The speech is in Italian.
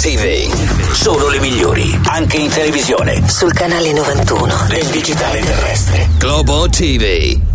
TV. Solo le migliori, anche in televisione. Sul canale 91 del digitale terrestre. Globo TV.